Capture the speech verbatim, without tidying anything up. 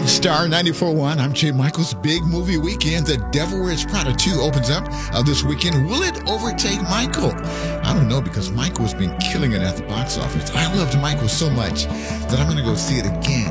Star ninety-four point one, I'm Jay Michaels. Big movie weekend. The Devil Wears Prada two opens up uh, this weekend. Will it overtake Michael? I don't know, because Michael has been killing it at the box office. I loved Michael so much that I'm going to go see it again.